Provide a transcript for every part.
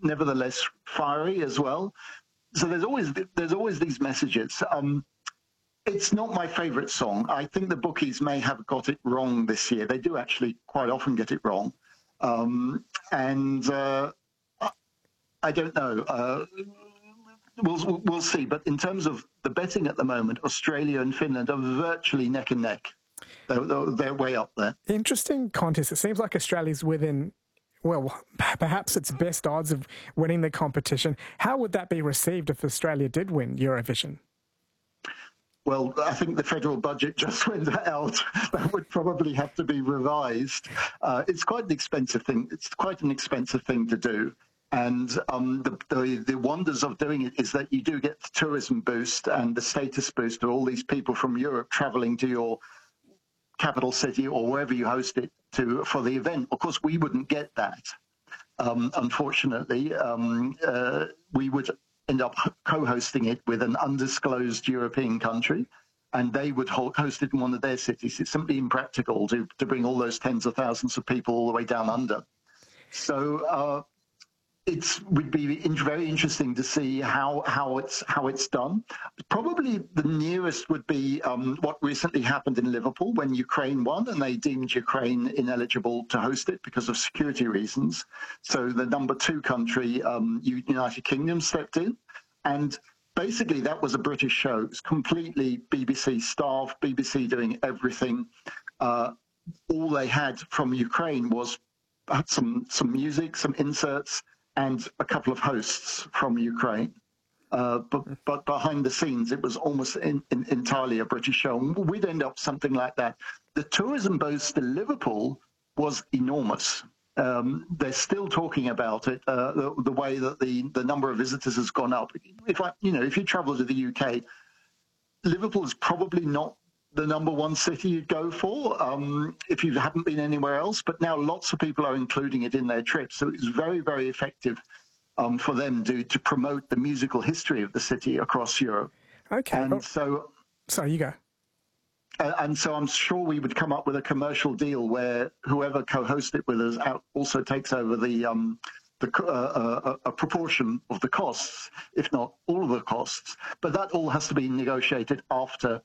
nevertheless fiery as well. So there's always these messages. It's not my favourite song. I think the bookies may have got it wrong this year. They do actually quite often get it wrong, and I don't know. We'll see. But in terms of the betting at the moment, Australia and Finland are virtually neck and neck. They're way up there. Interesting contest. It seems like Australia's within, well, perhaps its best odds of winning the competition. How would that be received if Australia did win Eurovision? Well, I think the federal budget just went out. That would probably have to be revised. It's quite an expensive thing. It's quite an expensive thing to do. And the wonders of doing it is that you do get the tourism boost and the status boost of all these people from Europe traveling to your capital city or wherever you host it for the event. Of course, we wouldn't get that. Unfortunately, we would end up co-hosting it with an undisclosed European country, and they would host it in one of their cities. It's simply impractical to bring all those tens of thousands of people all the way down under. So it would be very interesting to see how it's done. Probably the nearest would be what recently happened in Liverpool when Ukraine won, and they deemed Ukraine ineligible to host it because of security reasons. So the number 2 country, United Kingdom, stepped in, and basically that was a British show. It was completely BBC staff, BBC doing everything. All they had from Ukraine was some music, some inserts, and a couple of hosts from Ukraine. But behind the scenes, it was almost entirely a British show. We'd end up something like that. The tourism boost to Liverpool was enormous. They're still talking about it, the way that the number of visitors has gone up. If you travel to the UK, Liverpool is probably not the number 1 city you'd go for if you haven't been anywhere else. But now lots of people are including it in their trips. So it's very, very effective for them to promote the musical history of the city across Europe. Okay. And so you go. And so I'm sure we would come up with a commercial deal where whoever co-hosts it with us also takes over a proportion of the costs, if not all of the costs. But that all has to be negotiated after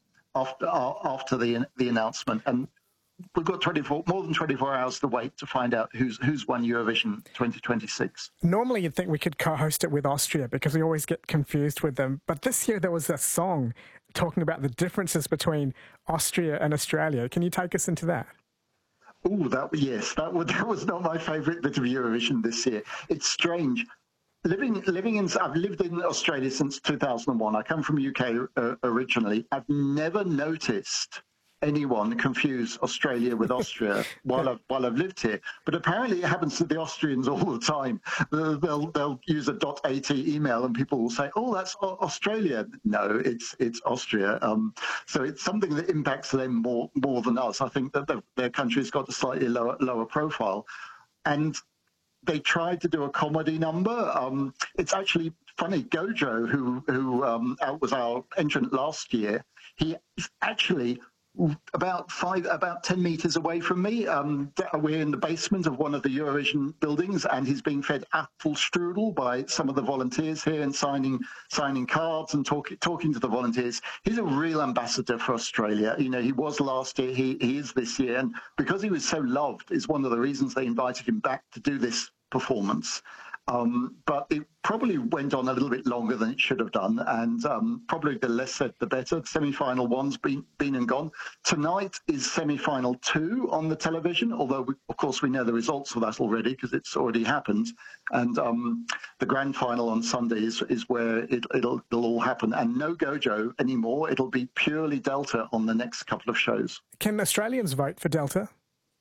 the announcement, and we've got more than 24 hours to wait to find out who's won Eurovision 2026. Normally you'd think we could co-host it with Austria because we always get confused with them, but this year there was a song talking about the differences between Austria and Australia. Can you take us into that? Oh, that was not my favourite bit of Eurovision this year. It's strange. I've lived in Australia since 2001. I come from UK originally. I've never noticed anyone confuse Australia with Austria while I've lived here. But apparently it happens to the Austrians all the time. They'll use a .at email and people will say, "Oh, that's Australia." No, it's Austria. So it's something that impacts them more than us. I think that their country's got a slightly lower profile, and they tried to do a comedy number. It's actually funny. Gojo, who was our entrant last year, he is actually about 10 meters away from me. We're in the basement of one of the Eurovision buildings, and he's being fed apple strudel by some of the volunteers here and signing cards and talking to the volunteers. He's a real ambassador for Australia. He was last year, he is this year, and because he was so loved is one of the reasons they invited him back to do this performance. But it probably went on a little bit longer than it should have done, and probably the less said, the better. Semi-final 1's been and gone. Tonight is semi-final 2 on the television, although, of course, we know the results of that already because it's already happened. And the grand final on Sunday is where it'll all happen. And no Gojo anymore. It'll be purely Delta on the next couple of shows. Can Australians vote for Delta?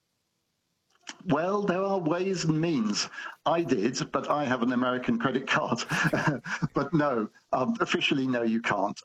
Well, there are ways and means. I did, but I have an American credit card. But no, officially, no, you can't.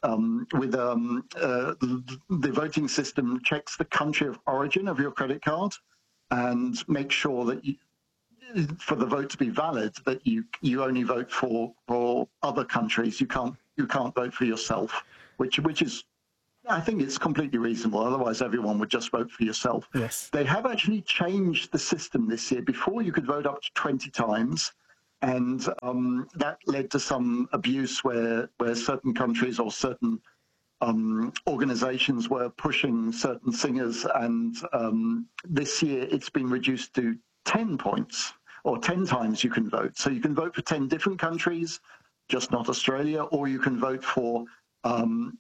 The voting system checks the country of origin of your credit card and makes sure that for the vote to be valid, that you only vote for other countries. You can't vote for yourself, which is, I think it's completely reasonable. Otherwise, everyone would just vote for yourself. Yes. They have actually changed the system this year. Before, you could vote up to 20 times, And that led to some abuse where certain countries or certain organizations were pushing certain singers. And this year it's been reduced to 10 points, or 10 times you can vote. So you can vote for 10 different countries, just not Australia, or you can vote for 10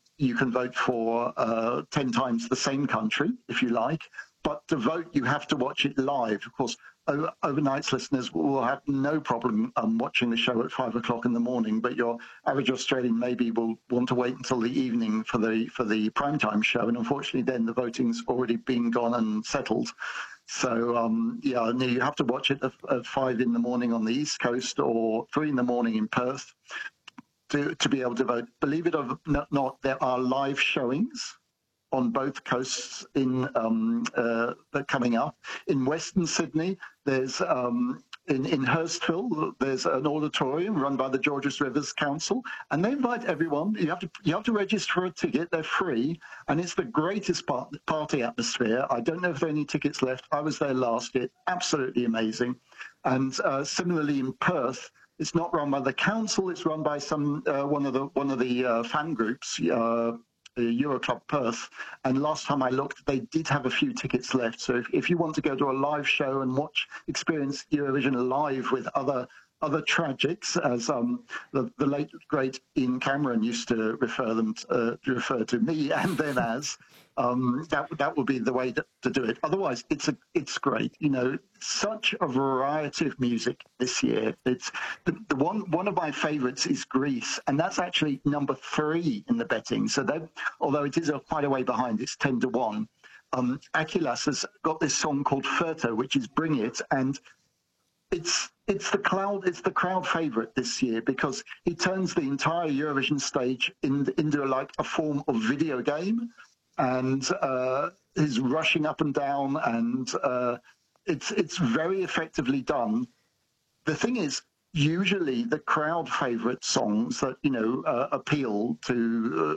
times the same country, if you like. But to vote, you have to watch it live. Of course, overnight listeners will have no problem watching the show at 5 o'clock in the morning, but your average Australian maybe will want to wait until the evening for the primetime show. And unfortunately, then the voting's already been gone and settled. So, you have to watch it at 5 in the morning on the East Coast or 3 in the morning in Perth to be able to vote. Believe it or not, there are live showings on both coasts that coming up. In Western Sydney, there's in Hurstville, there's an auditorium run by the Georges Rivers Council, and they invite everyone. You have to register for a ticket. They're free, and it's the greatest party atmosphere. I don't know if there are any tickets left. I was there last year. Absolutely amazing. And similarly in Perth, it's not run by the council. It's run by one of the fan groups. Euroclub Perth, and last time I looked, they did have a few tickets left. So if you want to go to a live show and experience Eurovision live with other tragics, as the late great Ian Cameron used to refer to me and them as, that would be the way to do it. Otherwise, it's great. Such a variety of music this year. It's the one of my favourites is Greece, and that's actually number 3 in the betting. So although it is quite a way behind, it's 10-1. Akilas has got this song called Furto, which is Bring It, and it's the crowd favourite this year because he turns the entire Eurovision stage into like a form of video game, and is rushing up and down, and it's very effectively done. The thing is, usually the crowd favourite songs that appeal to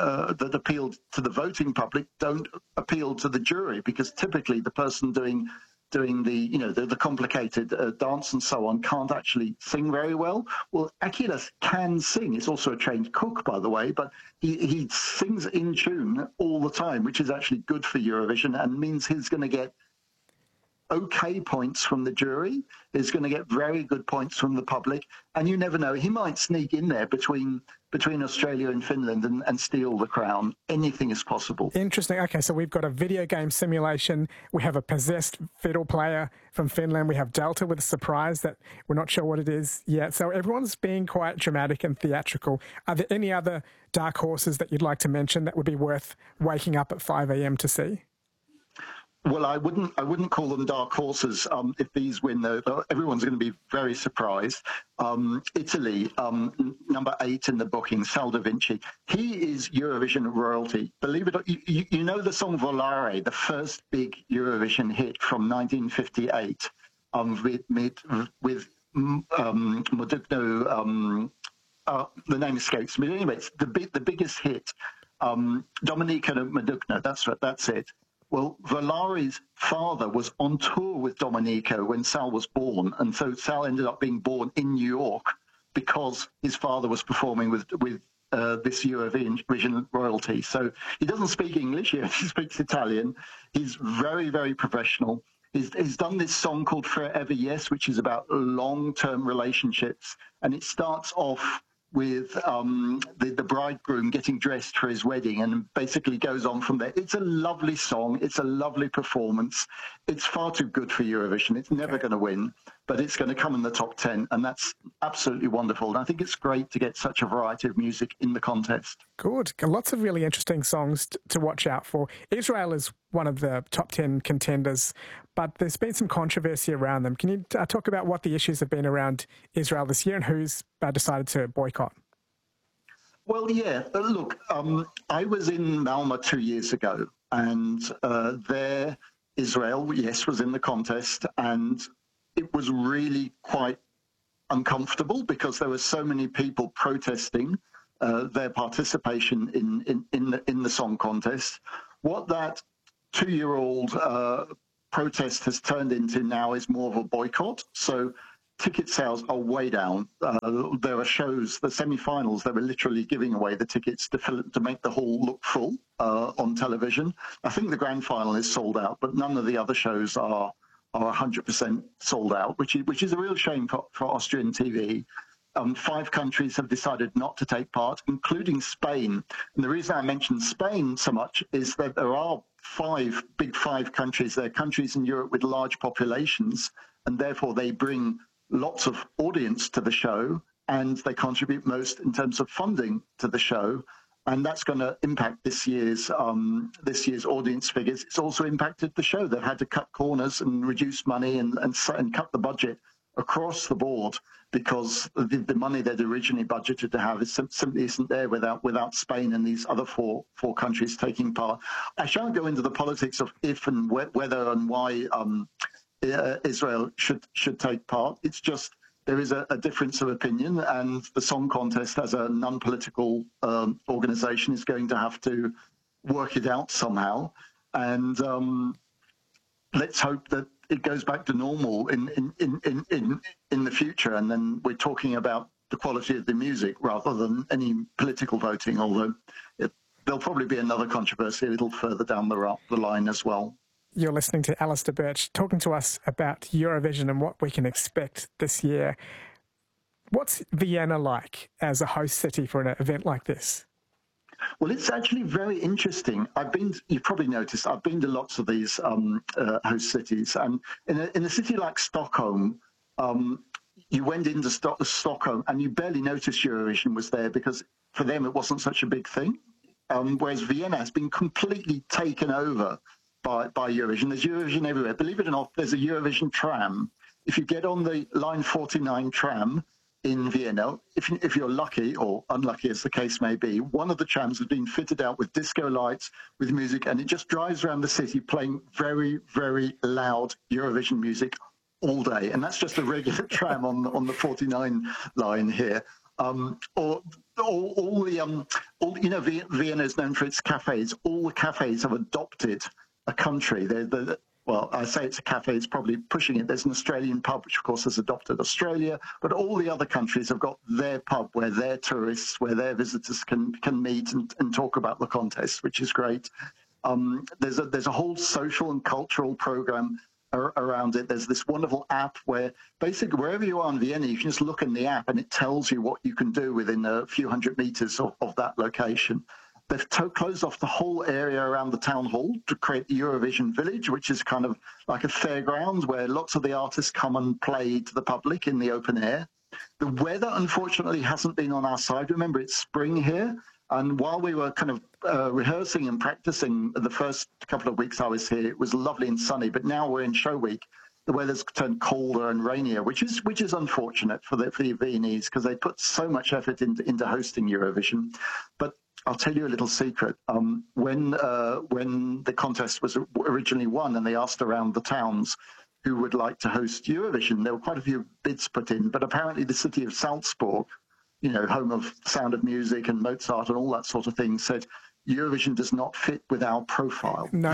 the voting public don't appeal to the jury, because typically the person doing the complicated dance and so on can't actually sing very well. Well, Akilas can sing. He's also a trained cook, by the way, but he sings in tune all the time, which is actually good for Eurovision and means he's going to get okay points from the jury. He's going to get very good points from the public, and you never know, he might sneak in there between Australia and Finland and steal the crown. Anything is possible. Interesting. Okay, so we've got a video game simulation. We have a possessed fiddle player from Finland. We have Delta with a surprise that we're not sure what it is yet. So everyone's being quite dramatic and theatrical. Are there any other dark horses that you'd like to mention that would be worth waking up at 5 a.m. to see? Well, I wouldn't call them dark horses. If these win, though, everyone's going to be very surprised. Italy, number 8 in the booking, Sal Da Vinci. He is Eurovision royalty. Believe it or not, you know the song Volare, the first big Eurovision hit from 1958, with Modugno. The name escapes me. Anyway, it's the biggest hit. Domenico Modugno. That's it. Well, Volare's father was on tour with Domenico when Sal was born, and so Sal ended up being born in New York because his father was performing with this Eurovision royalty. So he doesn't speak English, he speaks Italian. He's very, very professional. He's done this song called Forever Yes, which is about long-term relationships, and it starts off with the bridegroom getting dressed for his wedding, and basically goes on from there. It's a lovely song. It's a lovely performance. It's far too good for Eurovision. It's never going to win, but it's going to come in the top 10, and that's absolutely wonderful. And I think it's great to get such a variety of music in the contest. Good. Lots of really interesting songs to watch out for. Israel is one of the top 10 contenders, but there's been some controversy around them. Can you talk about what the issues have been around Israel this year and who's decided to boycott? Well, yeah. Look, I was in Malmö 2 years ago, and there Israel, yes, was in the contest, and it was really quite uncomfortable because there were so many people protesting their participation in the song contest. What that 2-year-old protest has turned into now is more of a boycott. So ticket sales are way down. There are shows, the semi-finals, they were literally giving away the tickets to make the hall look full on television. I think the grand final is sold out, but none of the other shows are 100% sold out, which is a real shame for Austrian TV. 5 countries have decided not to take part, including Spain. And the reason I mention Spain so much is that there are 5 big 5 countries. They're countries in Europe with large populations, and therefore they bring lots of audience to the show, and they contribute most in terms of funding to the show. And that's going to impact this year's audience figures. It's also impacted the show. They've had to cut corners and reduce money and cut the budget across the board, because the money they'd originally budgeted to have simply isn't there without Spain and these other four countries taking part. I shan't go into the politics of if and whether and why Israel should take part. It's just there is a difference of opinion, and the Song Contest, as a non-political organization, is going to have to work it out somehow. And let's hope that it goes back to normal in the future, and then we're talking about the quality of the music rather than any political voting, although there'll probably be another controversy a little further down the line as well. You're listening to Alistair Birch talking to us about Eurovision and what we can expect this year. What's Vienna like as a host city for an event like this? Well, it's actually very interesting. You've probably noticed, I've been to lots of these host cities. And in a city like Stockholm, you went into Stockholm and you barely noticed Eurovision was there, because for them it wasn't such a big thing. Whereas Vienna has been completely taken over by Eurovision. There's Eurovision everywhere. Believe it or not, there's a Eurovision tram. If you get on the Line 49 tram in Vienna, if you're lucky or unlucky as the case may be, one of the trams has been fitted out with disco lights, with music, and it just drives around the city playing very, very loud Eurovision music all day. And that's just a regular tram on the 49 line here. Vienna is known for its cafes. All the cafes have adopted a country. Well, I say it's a cafe, it's probably pushing it. There's an Australian pub, which of course has adopted Australia, but all the other countries have got their pub where their tourists, where their visitors can meet and talk about the contest, which is great. There's a whole social and cultural program around it. There's this wonderful app where basically wherever you are in Vienna, you can just look in the app and it tells you what you can do within a few hundred meters of that location. They've closed off the whole area around the town hall to create the Eurovision Village, which is kind of like a fairground where lots of the artists come and play to the public in the open air. The weather, unfortunately, hasn't been on our side. Remember, it's spring here. And while we were kind of rehearsing and practicing the first couple of weeks I was here, it was lovely and sunny. But now we're in show week. The weather's turned colder and rainier, which is unfortunate for the Viennese, because they put so much effort into hosting Eurovision. But I'll tell you a little secret. When the contest was originally won and they asked around the towns who would like to host Eurovision, there were quite a few bids put in, but apparently the city of Salzburg, home of Sound of Music and Mozart and all that sort of thing, said Eurovision does not fit with our profile. No,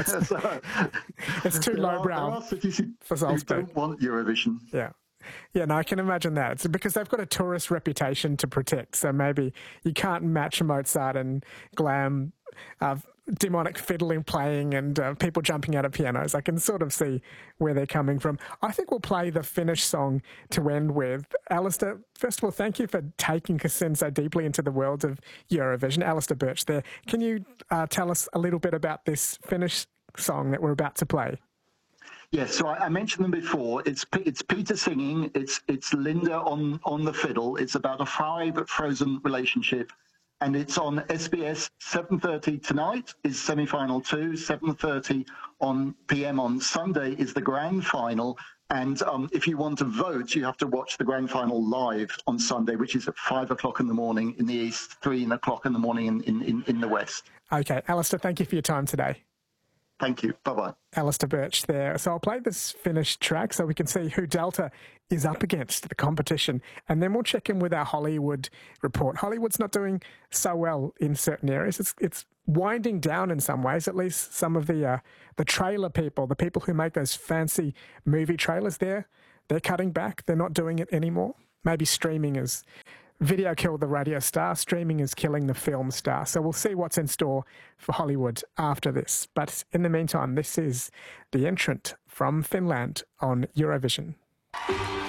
it's too lowbrow. There are cities for Salzburg who don't want Eurovision. Yeah. Yeah, no, I can imagine that. It's because they've got a tourist reputation to protect. So maybe you can't match Mozart and glam, demonic fiddling playing and people jumping out of pianos. I can sort of see where they're coming from. I think we'll play the Finnish song to end with. Alistair, first of all, thank you for taking us in so deeply into the world of Eurovision. Alistair Birch there. Can you tell us a little bit about this Finnish song that we're about to play? Yes, so I mentioned them before. It's Peter singing. It's Linda on the fiddle. It's about a fiery but frozen relationship, and it's on SBS 7:30 tonight. Is semi-final 2. 7:30 p.m. on Sunday is the grand final. And if you want to vote, you have to watch the grand final live on Sunday, which is at 5 o'clock in the morning in the east, 3 o'clock in the morning in the west. Okay, Alistair, thank you for your time today. Thank you. Bye-bye. Alistair Birch there. So I'll play this Finnish track so we can see who Delta is up against, the competition. And then we'll check in with our Hollywood report. Hollywood's not doing so well in certain areas. It's winding down in some ways, at least some of the trailer people, the people who make those fancy movie trailers there. they're cutting back. They're not doing it anymore. Maybe streaming is... Video killed the radio star. Streaming is killing the film star. So we'll see what's in store for Hollywood after this. But in the meantime, this is The Entrant from Finland on Eurovision.